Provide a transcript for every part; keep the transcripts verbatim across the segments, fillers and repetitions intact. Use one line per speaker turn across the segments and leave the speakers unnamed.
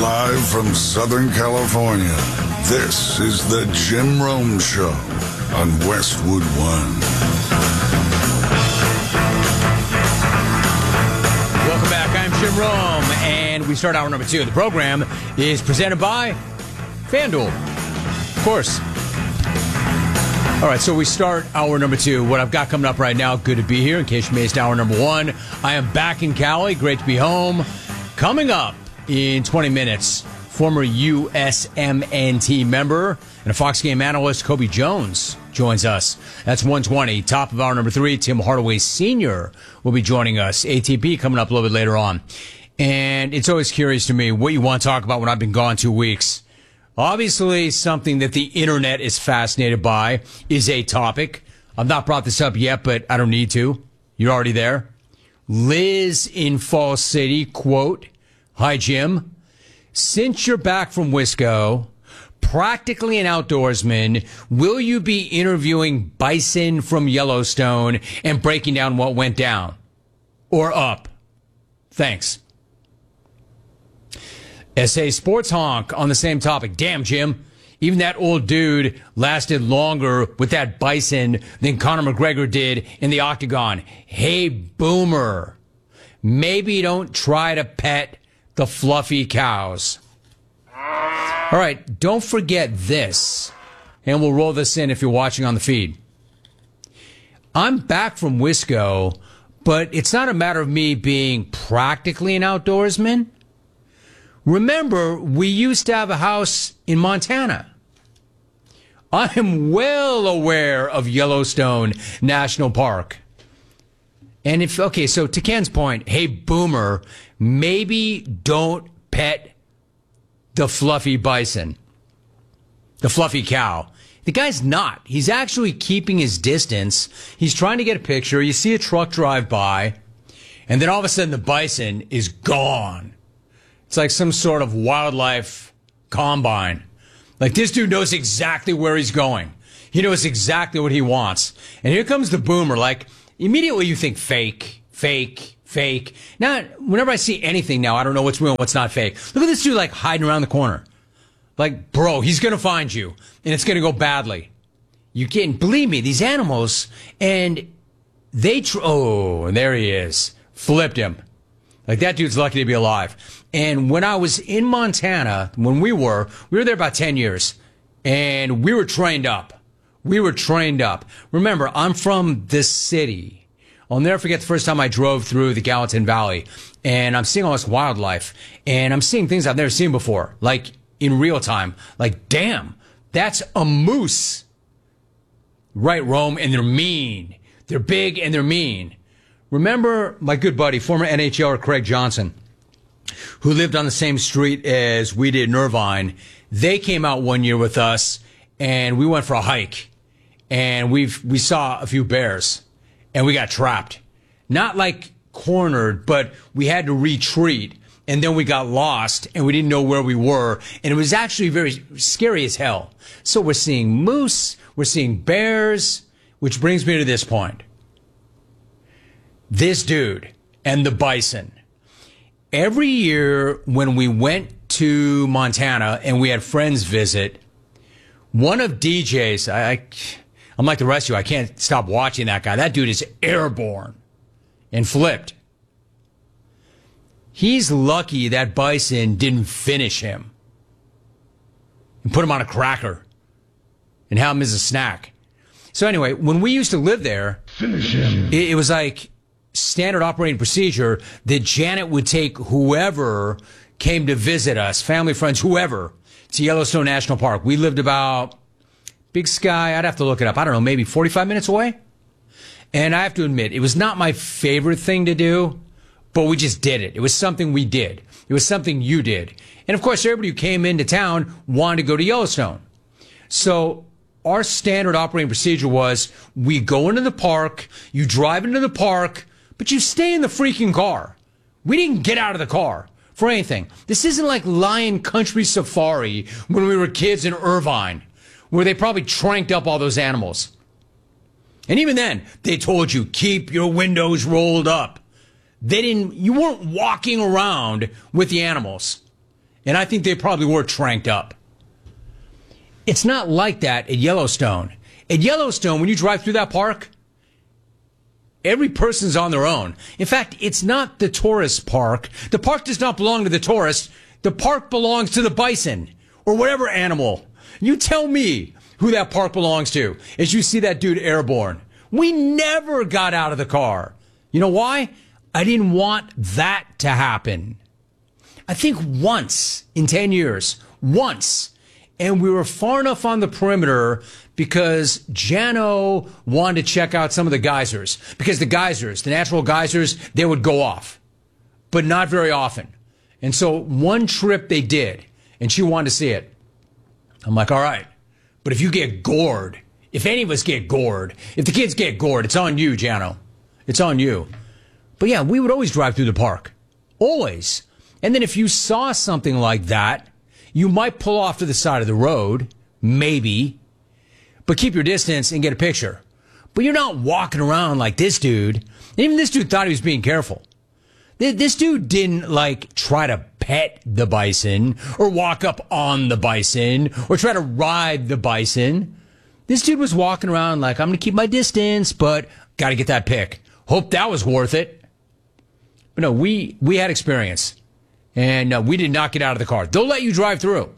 Live from Southern California, this is the Jim Rome Show on Westwood One.
Welcome back. I'm Jim Rome, and we start hour number two. The program is presented by FanDuel, of course. All right, so we start hour number two. What I've got coming up right now, good to be here. In case you missed hour number one, I am back in Cali. Great to be home. Coming up in twenty minutes, former U S M N T member and a Fox game analyst, Kobe Jones, joins us. That's one twenty. Top of hour number three, Tim Hardaway Senior will be joining us. A T P coming up a little bit later on. And it's always curious to me what you want to talk about when I've been gone two weeks. Obviously, something that the internet is fascinated by is a topic. I've not brought this up yet, but I don't need to. You're already there. Liz in Fall City, quote, "Hi, Jim. Since you're back from Wisco, practically an outdoorsman, will you be interviewing bison from Yellowstone and breaking down what went down? Or up? Thanks." S A Sports Honk on the same topic. "Damn, Jim. Even that old dude lasted longer with that bison than Conor McGregor did in the octagon. Hey, Boomer. Maybe don't try to pet the fluffy cows." All right, don't forget this, and we'll roll this in if you're watching on the feed. I'm back from Wisco, but it's not a matter of me being practically an outdoorsman. Remember, we used to have a house in Montana. I am well aware of Yellowstone National Park. And if, okay, so to Ken's point, hey, Boomer, maybe don't pet the fluffy bison, the fluffy cow. The guy's not. He's actually keeping his distance. He's trying to get a picture. You see a truck drive by, and then all of a sudden the bison is gone. It's like some sort of wildlife combine. Like, this dude knows exactly where he's going. He knows exactly what he wants. And here comes the Boomer. Like, immediately you think fake, fake, fake. Now, whenever I see anything now, I don't know what's real and what's not fake. Look at this dude, like, hiding around the corner. Like, bro, he's going to find you, and it's going to go badly. You can't believe me. These animals, and they, tr- oh, and there he is. Flipped him. Like, that dude's lucky to be alive. And when I was in Montana, when we were, we were there about ten years, and we were trained up. We were trained up. Remember, I'm from this city. I'll never forget the first time I drove through the Gallatin Valley, and I'm seeing all this wildlife, and I'm seeing things I've never seen before, like in real time. Like, damn, that's a moose. Right, Rome, and they're mean. They're big and they're mean. Remember my good buddy, former N H L er Craig Johnson, who lived on the same street as we did in Irvine. They came out one year with us, and we went for a hike, and we've we saw a few bears, and we got trapped. Not like cornered, but we had to retreat, and then we got lost, and we didn't know where we were, and it was actually very scary as hell. So we're seeing moose, we're seeing bears, which brings me to this point. This dude and the bison. Every year when we went to Montana and we had friends visit, one of D J's, I, I, I'm like the rest of you, I can't stop watching that guy. That dude is airborne and flipped. He's lucky that bison didn't finish him and put him on a cracker and have him as a snack. So anyway, when we used to live there, finish him. It, it was like standard operating procedure that Janet would take whoever came to visit us, family, friends, whoever, to Yellowstone National Park. We lived about Big Sky, I'd have to look it up, I don't know, maybe forty-five minutes away. And I have to admit, it was not my favorite thing to do, but we just did it. It was something we did. It was something you did. And of course, everybody who came into town wanted to go to Yellowstone. So our standard operating procedure was we go into the park, you drive into the park, but you stay in the freaking car. We didn't get out of the car for anything. This isn't like Lion Country Safari when we were kids in Irvine, where they probably tranked up all those animals. And even then, they told you, keep your windows rolled up. They didn't, you weren't walking around with the animals. And I think they probably were tranked up. It's not like that at Yellowstone. At Yellowstone, when you drive through that park, every person's on their own. In fact, it's not the tourist park. The park does not belong to the tourist. The park belongs to the bison or whatever animal. You tell me who that park belongs to as you see that dude airborne. We never got out of the car. You know why? I didn't want that to happen. I think once in ten years, once, and we were far enough on the perimeter because Jano wanted to check out some of the geysers. Because the geysers, the natural geysers, they would go off, but not very often. And so one trip they did, and she wanted to see it. I'm like, all right, but if you get gored, if any of us get gored, if the kids get gored, it's on you, Jano. It's on you. But yeah, we would always drive through the park. Always. And then if you saw something like that, you might pull off to the side of the road, maybe, but keep your distance and get a picture. But you're not walking around like this dude. And even this dude thought he was being careful. This dude didn't, like, try to pet the bison or walk up on the bison or try to ride the bison. This dude was walking around like, I'm going to keep my distance, but got to get that pic. Hope that was worth it. But no, we, we had experience. And uh, we did not get out of the car. They'll let you drive through.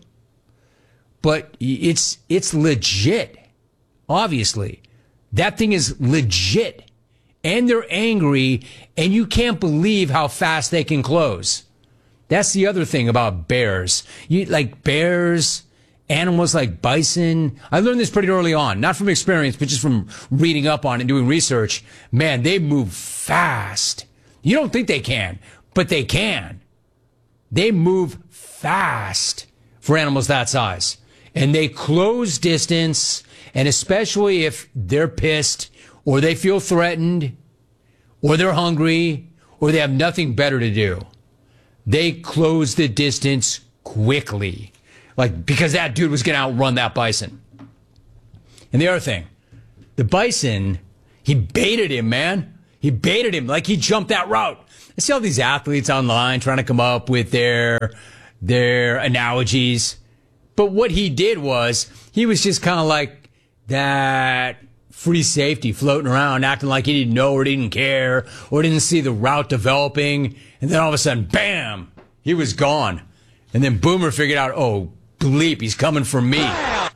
But it's it's legit. Obviously. That thing is legit. And they're angry, and you can't believe how fast they can close. That's the other thing about bears. You like bears, animals like bison. I learned this pretty early on, not from experience, but just from reading up on it and doing research. Man, they move fast. You don't think they can, but they can. They move fast for animals that size. And they close distance, and especially if they're pissed or they feel threatened or they're hungry or they have nothing better to do, they close the distance quickly. Like, because that dude was going to outrun that bison. And the other thing, the bison, he baited him, man. He baited him like he jumped that route. I see all these athletes online trying to come up with their their analogies. But what he did was, he was just kind of like that free safety floating around, acting like he didn't know or didn't care or didn't see the route developing. And then all of a sudden, bam, he was gone. And then Boomer figured out, oh, bleep, he's coming for me.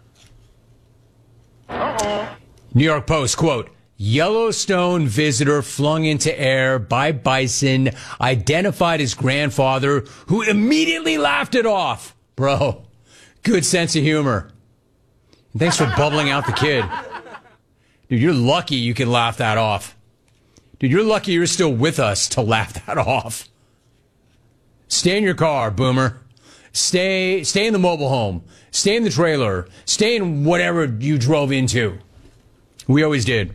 Uh-oh. New York Post, quote, Yellowstone visitor flung into air by bison, identified his grandfather, who immediately laughed it off. Bro, good sense of humor. And thanks for bubbling out the kid. Dude, you're lucky you can laugh that off. Dude, you're lucky you're still with us to laugh that off. Stay in your car, Boomer. Stay, stay in the mobile home. Stay in the trailer. Stay in whatever you drove into. We always did.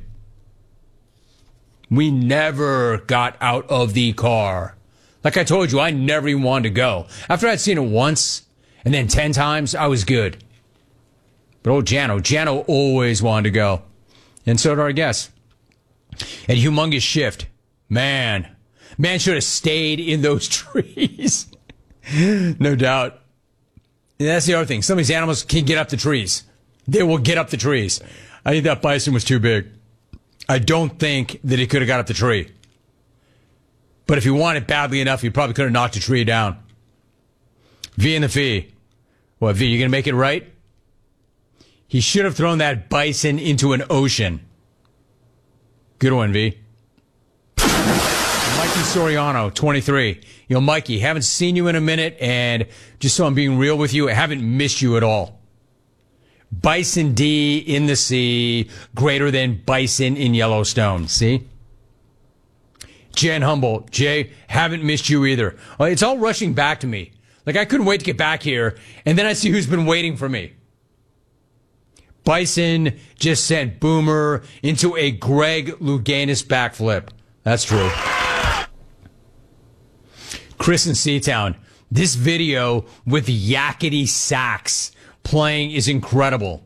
We never got out of the car. Like I told you, I never even wanted to go. After I'd seen it once and then ten times, I was good. But old Jano, Jano always wanted to go. And so did our guests. And humongous shift. Man, man should have stayed in those trees. No doubt. And that's the other thing. Some of these animals can get up the trees. They will get up the trees. I think that bison was too big. I don't think that he could have got up the tree. But if he wanted badly enough, he probably could have knocked the tree down. V and the Fee. What, V, you going to make it right? He should have thrown that bison into an ocean. Good one, V. Mikey Soriano, twenty-three. You know, Mikey, haven't seen you in a minute, and just so I'm being real with you, I haven't missed you at all. Bison D in the sea, greater than bison in Yellowstone. See? Jen Humboldt, Jay, haven't missed you either. It's all rushing back to me. Like, I couldn't wait to get back here, and then I see who's been waiting for me. Bison just sent Boomer into a Greg Louganis backflip. That's true. Chris in Seatown, this video with yakety sax playing is incredible.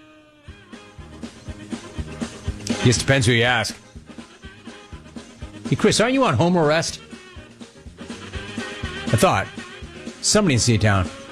Just depends who you ask. Hey, Chris, aren't you on home arrest? I thought. Somebody in Seatown.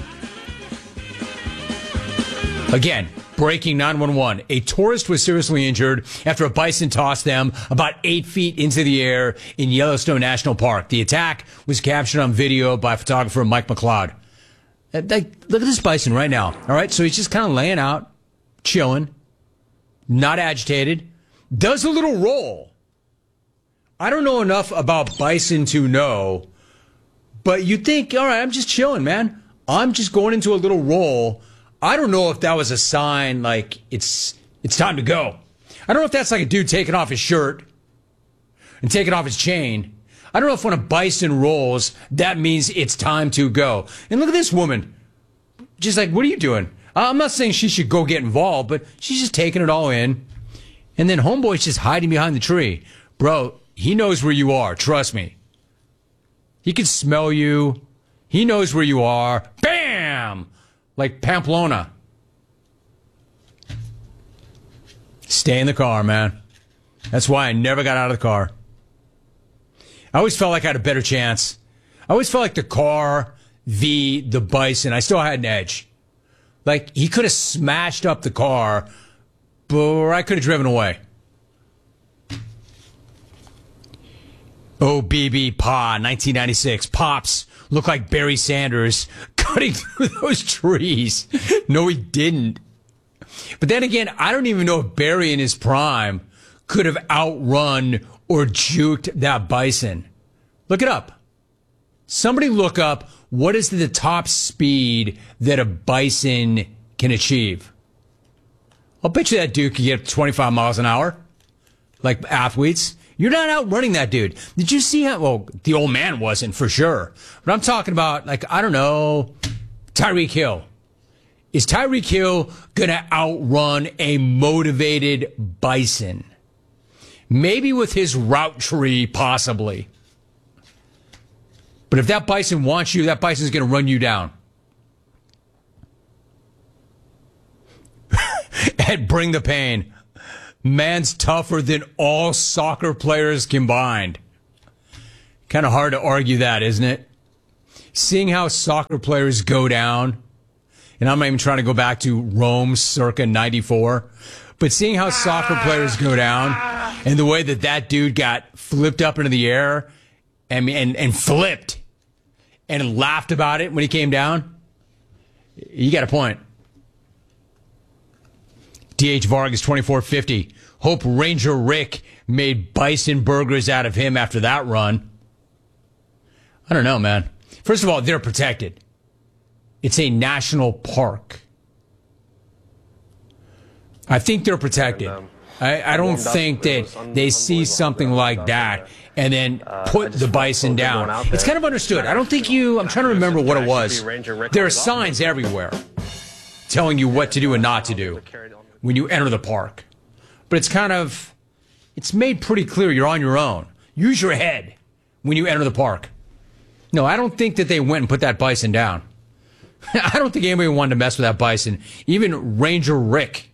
Again, breaking nine one one. A tourist was seriously injured after a bison tossed them about eight feet into the air in Yellowstone National Park. The attack was captured on video by photographer Mike McLeod. Like, look at this bison right now. All right, so he's just kind of laying out, chilling, not agitated, does a little roll. I don't know enough about bison to know, but you think, all right, I'm just chilling, man. I'm just going into a little roll. I don't know if that was a sign like it's it's time to go. I don't know if that's like a dude taking off his shirt and taking off his chain. I don't know if when a bison rolls, that means it's time to go. And look at this woman. Just like, what are you doing? I'm not saying she should go get involved, but she's just taking it all in. And then homeboy's just hiding behind the tree. Bro, he knows where you are. Trust me. He can smell you. He knows where you are. Bam! Like Pamplona. Stay in the car, man. That's why I never got out of the car. I always felt like I had a better chance. I always felt like the car v. the bison, I still had an edge. Like, he could have smashed up the car, or I could have driven away. Oh, B B Pa, nineteen ninety-six. Pops looked like Barry Sanders cutting through those trees. No, he didn't. But then again, I don't even know if Barry in his prime could have outrun or juked that bison. Look it up. Somebody look up what is the top speed that a bison can achieve. I'll bet you that dude could get twenty-five miles an hour. Like athletes. You're not outrunning that dude. Did you see how, well, the old man wasn't for sure. But I'm talking about, like, I don't know, Tyreek Hill. Is Tyreek Hill going to outrun a motivated bison? Maybe with his route tree, possibly. But if that bison wants you, that bison's going to run you down. And bring the pain. Man's tougher than all soccer players combined. Kind of hard to argue that, isn't it? Seeing how soccer players go down, and I'm not even trying to go back to Rome circa ninety-four, but seeing how soccer players go down and the way that that dude got flipped up into the air and, and, and flipped and laughed about it when he came down, you got a point. D H Vargas twenty-four fifty. Hope Ranger Rick made bison burgers out of him after that run. I don't know, man. First of all, they're protected. It's a national park. I think they're protected.
And, um,
I, I don't think that
un-
they see something like that and then put the bison down. It's kind of understood. I don't think you, I'm trying to remember what it was. There are signs everywhere telling you what to do and not to do when you enter the park. But it's kind of, it's made pretty clear you're on your own. Use your head when you enter the park. No, I don't think that they went and put that bison down. I don't think anybody wanted to mess with that bison. Even Ranger Rick.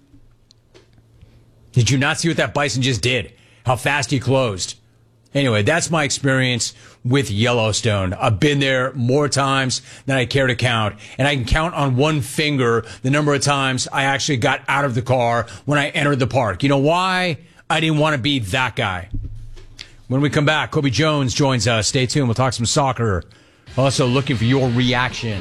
Did you not see what that bison just did? How fast he closed. Anyway, that's my experience with Yellowstone. I've been there more times than I care to count. And I can count on one finger the number of times I actually got out of the car when I entered the park. You know why? I didn't want to be that guy. When we come back, Kobe Jones joins us. Stay tuned. We'll talk some soccer. Also looking for your reaction.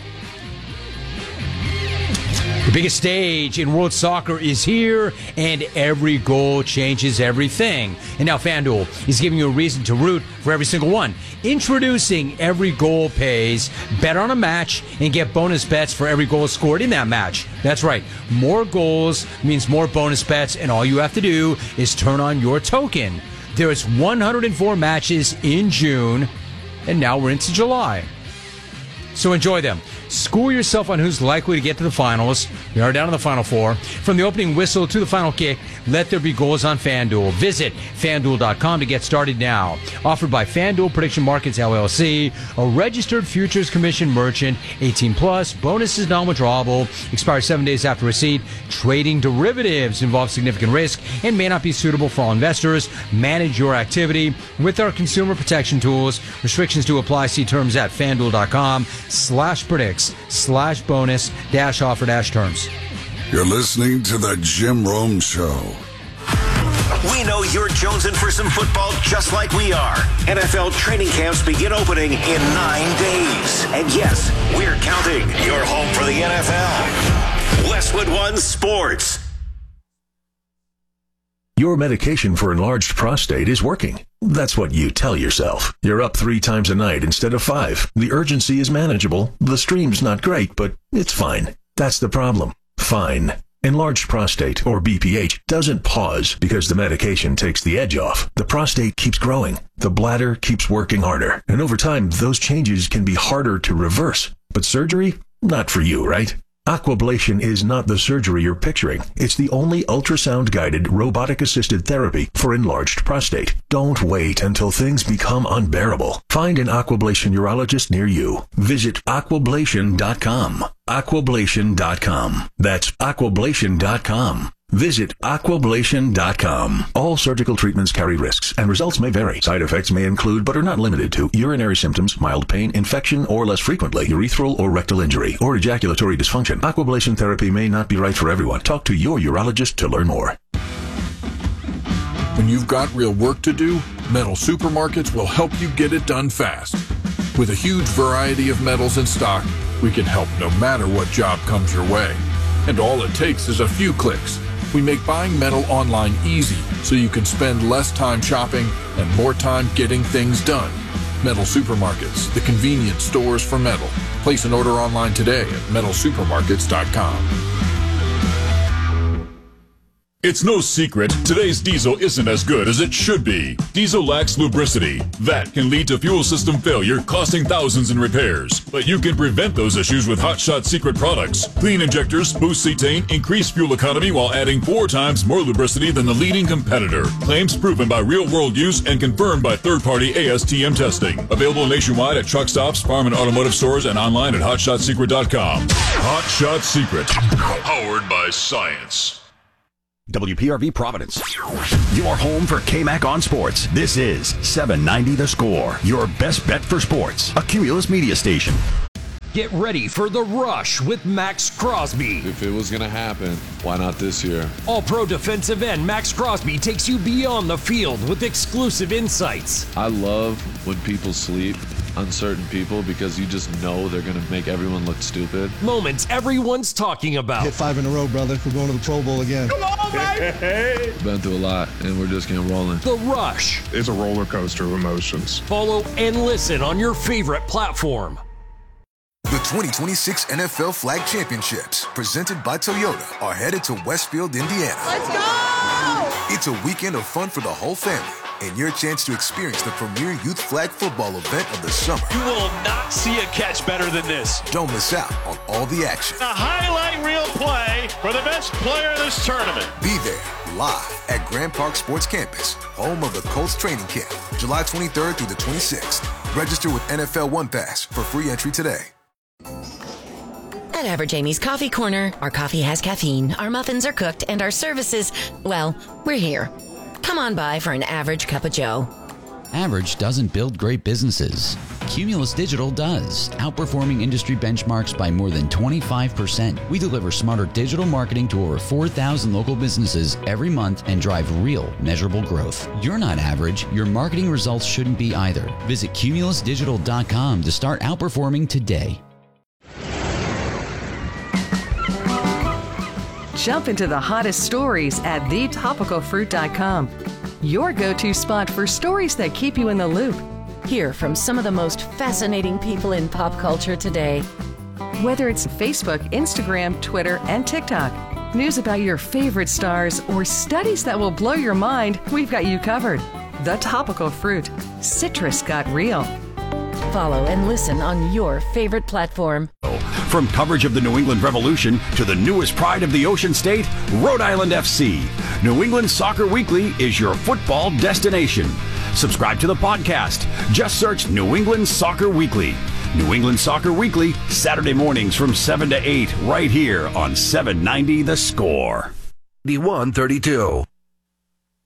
The biggest stage in world soccer is here, and every goal changes everything. And now FanDuel is giving you a reason to root for every single one. Introducing Every Goal Pays. Bet on a match and get bonus bets for every goal scored in that match. That's right. More goals means more bonus bets, and all you have to do is turn on your token. There's one hundred four matches in June, and now we're into July. So enjoy them. School yourself on who's likely to get to the finals. We are down to the Final Four. From the opening whistle to the final kick, let there be goals on FanDuel. Visit FanDuel dot com to get started now. Offered by FanDuel Prediction Markets, L L C, a registered Futures Commission merchant, eighteen plus, bonuses non-withdrawable, expires seven days after receipt. Trading derivatives involves significant risk and may not be suitable for all investors. Manage your activity with our consumer protection tools. Restrictions do apply. See terms at FanDuel dot com slash predicts slash bonus dash offer dash terms.
You're listening to The Jim Rome Show.
We know you're jonesing for some football just like we are. N F L training camps begin opening in nine days. And yes, we're counting. You're home for the N F L. Westwood One Sports.
Your medication for enlarged prostate is working. That's what you tell yourself. You're up three times a night instead of five. The urgency is manageable. The stream's not great, but it's fine. That's the problem. Fine. Enlarged prostate, or B P H, doesn't pause because the medication takes the edge off. The prostate keeps growing. The bladder keeps working harder. And over time, those changes can be harder to reverse. But surgery? Not for you, right? Aquablation is not the surgery you're picturing. It's the only ultrasound-guided, robotic-assisted therapy for enlarged prostate. Don't wait until things become unbearable. Find an Aquablation urologist near you. Visit aquablation dot com. aquablation dot com. That's aquablation dot com. Visit aquablation dot com. All surgical treatments carry risks, and results may vary. Side effects may include, but are not limited to, urinary symptoms, mild pain, infection, or less frequently, urethral or rectal injury, or ejaculatory dysfunction. Aquablation therapy may not be right for everyone. Talk to your urologist to learn more.
When you've got real work to do, Metal Supermarkets will help you get it done fast. With a huge variety of metals in stock, we can help no matter what job comes your way. And all it takes is a few clicks. We make buying metal online easy so you can spend less time shopping and more time getting things done. Metal Supermarkets, the convenient stores for metal. Place an order online today at metal supermarkets dot com.
It's no secret, today's diesel isn't as good as it should be. Diesel lacks lubricity. That can lead to fuel system failure, costing thousands in repairs. But you can prevent those issues with Hot Shot Secret products. Clean injectors, boost cetane, increase fuel economy while adding four times more lubricity than the leading competitor. Claims proven by real-world use and confirmed by third-party A S T M testing. Available nationwide at truck stops, farm and automotive stores, and online at hot shot secret dot com. Hot Shot Secret. Powered by science.
W P R V Providence, your home for K-Mac on sports. This is seven ninety The Score, your best bet for sports, a Cumulus media station.
Get ready for The Rush with Max Crosby.
If it was going to happen, why not this year?
All-pro defensive end Max Crosby takes you beyond the field with exclusive insights.
I love when people sleep on certain people because you just know they're going to make everyone look stupid.
Moments everyone's talking about.
Hit five in a row, brother. We're going to the Pro Bowl again.
Come on, baby!
Been through a lot, and we're just getting rolling.
The Rush.
It's a roller coaster of emotions.
Follow and listen on your favorite platform.
The twenty twenty-six N F L Flag Championships, presented by Toyota, are headed to Westfield, Indiana.
Let's go!
It's a weekend of fun for the whole family, and your chance to experience the premier youth flag football event of the summer.
You will not see a catch better than this.
Don't miss out on all the action.
A highlight reel play for the best player of this tournament.
Be there, live at Grand Park Sports Campus, home of the Colts training camp, July twenty-third through the twenty-sixth. Register with N F L One Pass for free entry today.
At Average Amy's Coffee Corner, our coffee has caffeine, our muffins are cooked, and our services, well, we're here. Come on by for an average cup of joe.
Average doesn't build great businesses. Cumulus Digital does, outperforming industry benchmarks by more than twenty-five percent. We deliver smarter digital marketing to over four thousand local businesses every month and drive real, measurable growth. You're not average. Your marketing results shouldn't be either. Visit cumulus digital dot com to start outperforming today.
Jump into the hottest stories at the topical fruit dot com. Your go-to spot for stories that keep you in the loop.
Hear from some of the most fascinating people in pop culture today.
Whether it's Facebook, Instagram, Twitter, and TikTok, news about your favorite stars, or studies that will blow your mind, we've got you covered. The Topical Fruit. Citrus got real.
Follow and listen on your favorite platform.
From coverage of the New England Revolution to the newest pride of the Ocean State, Rhode Island F C. New England Soccer Weekly is your football destination. Subscribe to the podcast. Just search New England Soccer Weekly. New England Soccer Weekly, Saturday mornings from seven to eight, right here on seven ninety The Score.
one thirty-two.